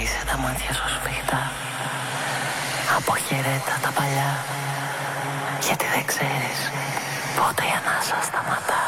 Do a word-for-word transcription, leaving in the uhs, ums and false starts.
Κλείσε τα μάτια σου σφιχτά. Αποχαιρέτα τα παλιά. Γιατί δεν ξέρεις πότε η ανάσα σταματά.